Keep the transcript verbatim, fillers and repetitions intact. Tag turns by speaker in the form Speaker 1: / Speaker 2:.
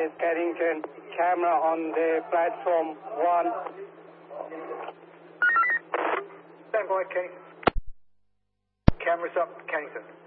Speaker 1: West Carrington, camera on the platform one.
Speaker 2: Stand by, Kenny. Cameras up, Kennington.